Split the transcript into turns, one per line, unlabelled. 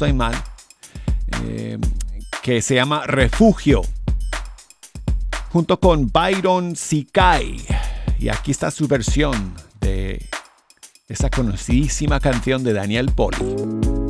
estoy mal, que se llama Refugio, junto con Byron Sikai. Y aquí está su versión de esa conocidísima canción de Daniel Poli.